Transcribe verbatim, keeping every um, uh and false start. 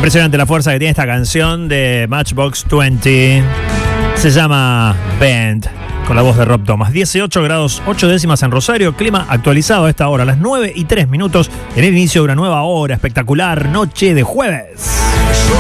Impresionante la fuerza que tiene esta canción de Matchbox veinte. Se llama Band, con la voz de Rob Thomas. dieciocho grados ocho décimas en Rosario. Clima actualizado a esta hora, a las nueve y tres minutos, en el inicio de una nueva hora espectacular, noche de jueves.